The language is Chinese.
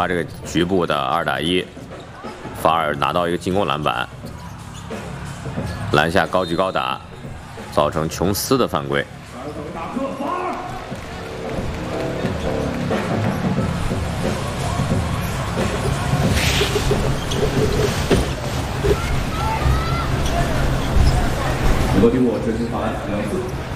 抓这个局部的2打1，法尔拿到一个进攻篮板，篮下高举高打，造成琼斯的犯规。 美国队伍执行罚篮2次。